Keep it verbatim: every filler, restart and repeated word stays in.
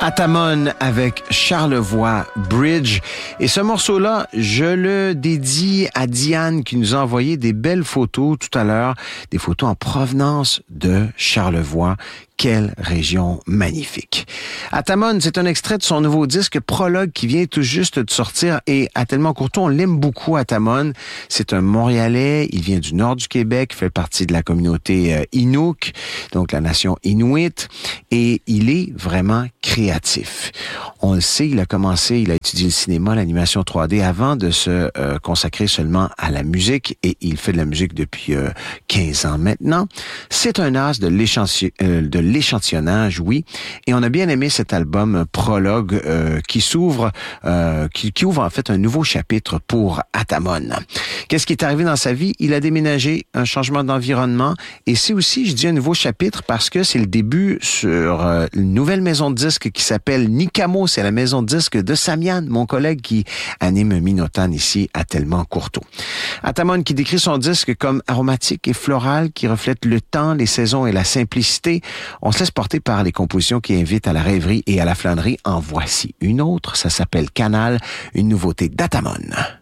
Atamon avec Charlevoix Bridge. Et ce morceau-là, je le dédie à Diane qui nous a envoyé des belles photos tout à l'heure, des photos en provenance de Charlevoix. Quelle région magnifique. Atamon, c'est un extrait de son nouveau disque Prologue qui vient tout juste de sortir et à Tellement Courtois, on l'aime beaucoup Atamon. C'est un Montréalais, il vient du nord du Québec, fait partie de la communauté euh, Inuk, donc la nation Inuit, et il est vraiment créatif. On le sait, il a commencé, il a étudié le cinéma, l'animation trois D avant de se euh, consacrer seulement à la musique et il fait de la musique depuis euh, quinze ans maintenant. C'est un as de l'échantillon, euh, de l'échantillonnage, oui. Et on a bien aimé cet album Prologue euh, qui s'ouvre, euh, qui, qui ouvre en fait un nouveau chapitre pour Atamon. Qu'est-ce qui est arrivé dans sa vie? Il a déménagé, un changement d'environnement. Et c'est aussi, je dis un nouveau chapitre parce que c'est le début sur euh, une nouvelle maison de disques qui s'appelle Nicamo. C'est la maison de disques de Samian, mon collègue qui anime Minotan ici à Tellement Courtois. Atamon qui décrit son disque comme aromatique et floral, qui reflète le temps, les saisons et la simplicité. On se laisse porter par les compositions qui invitent à la rêverie et à la flânerie. En voici une autre, ça s'appelle Canal, une nouveauté d'Atamon.